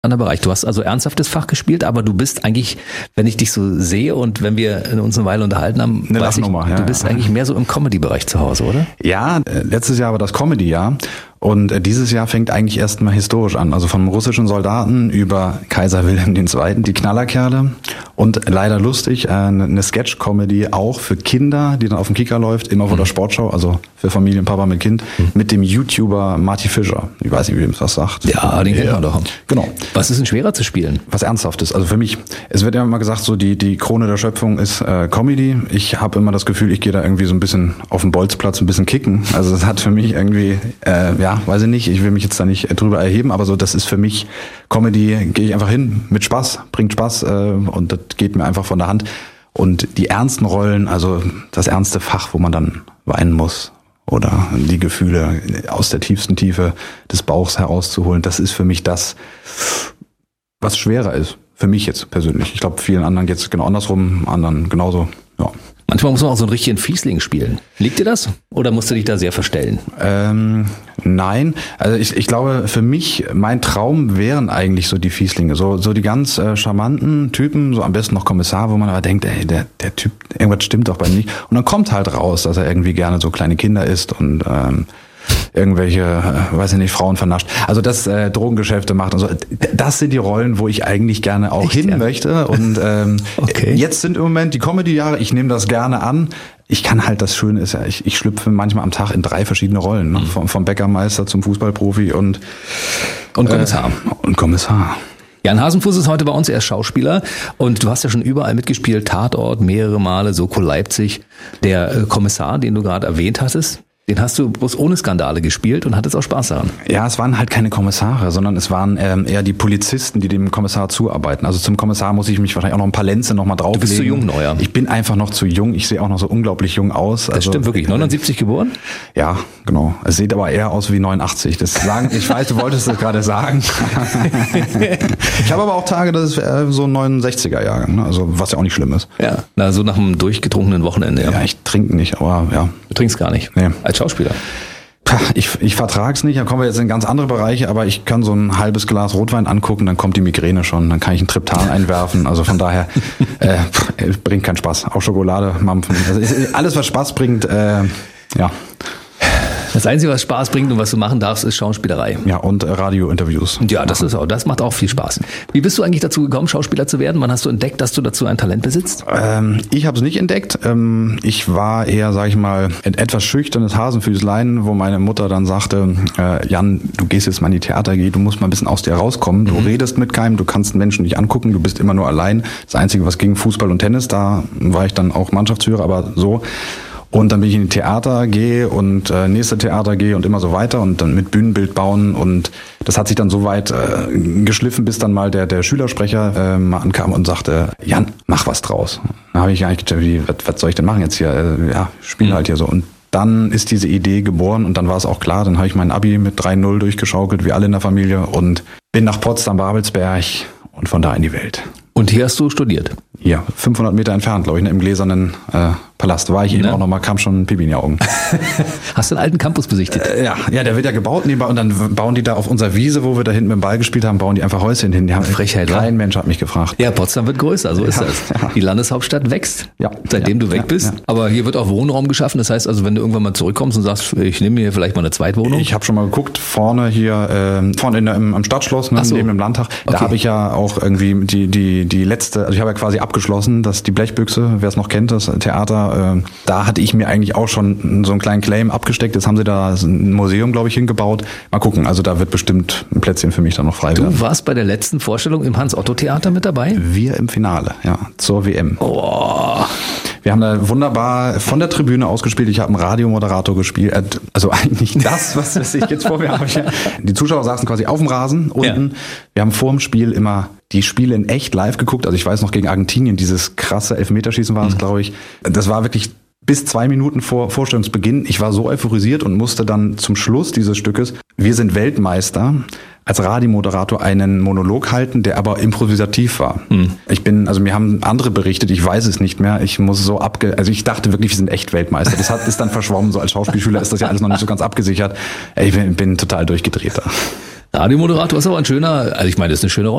Bereich. Du hast also ernsthaftes Fach gespielt, aber du bist eigentlich, wenn ich dich so sehe und wenn wir uns eine Weile unterhalten haben, weiß ich, du bist eigentlich mehr so im Comedy-Bereich zu Hause, oder? Ja, letztes Jahr war das Comedy-Jahr. Und dieses Jahr fängt eigentlich erst mal historisch an. Also vom russischen Soldaten über Kaiser Wilhelm II., die Knallerkerle und leider lustig, eine Sketch-Comedy auch für Kinder, die dann auf dem Kika läuft, immer vor der Sportschau, also für Familien, Papa mit Kind, mit dem YouTuber Marty Fischer. Ich weiß nicht, wie ihm das was sagt. Ja, den kennt man doch. Genau. Was ist denn schwerer zu spielen? Was Ernsthaftes. Also für mich, es wird ja immer gesagt, so die Krone der Schöpfung ist Comedy. Ich habe immer das Gefühl, ich gehe da irgendwie so ein bisschen auf den Bolzplatz, ein bisschen kicken. Also das hat für mich irgendwie, weiß ich nicht, ich will mich jetzt da nicht drüber erheben, aber so, das ist für mich Comedy, gehe ich einfach hin mit Spaß, bringt Spaß und das geht mir einfach von der Hand. Und die ernsten Rollen, also das ernste Fach, wo man dann weinen muss oder die Gefühle aus der tiefsten Tiefe des Bauchs herauszuholen, das ist für mich das, was schwerer ist. Für mich jetzt persönlich. Ich glaube, vielen anderen geht es genau andersrum, anderen genauso, ja. Manchmal muss man auch so einen richtigen Fiesling spielen. Liegt dir das? Oder musst du dich da sehr verstellen? Nein. Also ich glaube, für mich, mein Traum wären eigentlich so die Fieslinge. So die ganz charmanten Typen, so am besten noch Kommissar, wo man aber denkt, ey, der Typ, irgendwas stimmt doch bei ihm nicht. Und dann kommt halt raus, dass er irgendwie gerne so kleine Kinder isst und irgendwelche, weiß ich nicht, Frauen vernascht. Also das Drogengeschäfte macht und so. Das sind die Rollen, wo ich eigentlich gerne auch hin möchte. Und okay. Jetzt sind im Moment die Comedy-Jahre. Ich nehme das gerne an. Ich kann halt, das Schöne ist ja, ich schlüpfe manchmal am Tag in 3 verschiedene Rollen. Ne? Vom Bäckermeister zum Fußballprofi und Kommissar. Und Kommissar. Jan Hasenfuss ist heute bei uns, er ist Schauspieler und du hast ja schon überall mitgespielt, Tatort, mehrere Male, Soko Leipzig. Der Kommissar, den du gerade erwähnt hattest, den hast du bloß ohne Skandale gespielt und hattest auch Spaß daran. Ja, es waren halt keine Kommissare, sondern es waren eher die Polizisten, die dem Kommissar zuarbeiten. Also zum Kommissar muss ich mich wahrscheinlich auch noch ein paar Lenze noch mal drauflegen. Du bist zu jung, Neuer. Ich bin einfach noch zu jung. Ich sehe auch noch so unglaublich jung aus. Das stimmt wirklich. 79 geboren? Ja, genau. Es sieht aber eher aus wie 89. Ich weiß, du wolltest das gerade sagen. Ich habe aber auch Tage, das ist so ein 69er-Jahrgang, ne? Also was ja auch nicht schlimm ist. Ja, na so nach einem durchgetrunkenen Wochenende. Ja, ich trinke nicht, aber ja. Du trinkst gar nicht? Nee. Als Schauspieler? Ich vertrag's nicht, da kommen wir jetzt in ganz andere Bereiche, aber ich kann so ein halbes Glas Rotwein angucken, dann kommt die Migräne schon, dann kann ich ein Triptan einwerfen, also von daher bringt keinen Spaß. Auch Schokolade, Mampfen, also alles was Spaß bringt, ja. Das Einzige, was Spaß bringt und was du machen darfst, ist Schauspielerei. Ja, und Radiointerviews. Ja, das macht auch viel Spaß. Wie bist du eigentlich dazu gekommen, Schauspieler zu werden? Wann hast du entdeckt, dass du dazu ein Talent besitzt? Ich habe es nicht entdeckt. Ich war eher, sag ich mal, ein etwas schüchternes Hasenfüßlein, wo meine Mutter dann sagte, Jan, du gehst jetzt mal in die Theater, du musst mal ein bisschen aus dir rauskommen. Du redest mit keinem, du kannst Menschen nicht angucken, du bist immer nur allein. Das Einzige, was ging, Fußball und Tennis, da war ich dann auch Mannschaftsführer, aber so. Und dann bin ich in die Theater, gehe und nächste Theater gehe und immer so weiter und dann mit Bühnenbild bauen und das hat sich dann so weit geschliffen, bis dann mal der Schülersprecher mal ankam und sagte, Jan, mach was draus. Dann habe ich eigentlich gedacht, was soll ich denn machen jetzt hier? Ja, spiel halt hier so. Und dann ist diese Idee geboren und dann war es auch klar, dann habe ich mein Abi mit 3,0 durchgeschaukelt, wie alle in der Familie und bin nach Potsdam-Babelsberg und von da in die Welt. Und hier hast du studiert? Hier, 500 Meter entfernt, glaube ich, im gläsernen Palast. War ich eben auch noch mal, kam schon Pipi in die Augen. Hast du den alten Campus besichtigt? Ja, der wird ja gebaut nebenbei und dann bauen die da auf unserer Wiese, wo wir da hinten mit dem Ball gespielt haben, bauen die einfach Häuschen hin. Die haben Frechheit, kein Mensch hat mich gefragt. Ja, Potsdam wird größer, so ist das. Ja. Die Landeshauptstadt wächst, seitdem du weg bist. Ja. Aber hier wird auch Wohnraum geschaffen. Das heißt also, wenn du irgendwann mal zurückkommst und sagst, ich nehme mir vielleicht mal eine Zweitwohnung. Ich habe schon mal geguckt, vorne am Stadtschloss, neben dem Landtag. Da habe ich ja auch irgendwie die letzte, also ich habe ja quasi abgeschlossen, dass die Blechbüchse, wer es noch kennt, das Theater, da hatte ich mir eigentlich auch schon so einen kleinen Claim abgesteckt. Jetzt haben sie da ein Museum, glaube ich, hingebaut. Mal gucken, also da wird bestimmt ein Plätzchen für mich dann noch frei werden. Du warst bei der letzten Vorstellung im Hans-Otto-Theater mit dabei? Wir im Finale, ja, zur WM. Oh. Wir haben da wunderbar von der Tribüne ausgespielt. Ich habe einen Radiomoderator gespielt. Also eigentlich das, was ich jetzt vor mir habe. Die Zuschauer saßen quasi auf dem Rasen unten. Ja. Wir haben vor dem Spiel immer die Spiele in echt live geguckt. Also ich weiß noch, gegen Argentinien, dieses krasse Elfmeterschießen war es, glaube ich. Das war wirklich bis 2 Minuten vor Vorstellungsbeginn. Ich war so euphorisiert und musste dann zum Schluss dieses Stückes, wir sind Weltmeister, als Radiomoderator einen Monolog halten, der aber improvisativ war. Mir haben andere berichtet, ich weiß es nicht mehr, ich dachte wirklich, wir sind echt Weltmeister. Das ist dann verschwommen, so als Schauspielschüler ist das ja alles noch nicht so ganz abgesichert. Ich bin total durchgedreht da. Radiomoderator ist aber ein schöner, also ich meine, das ist eine schöne Rolle.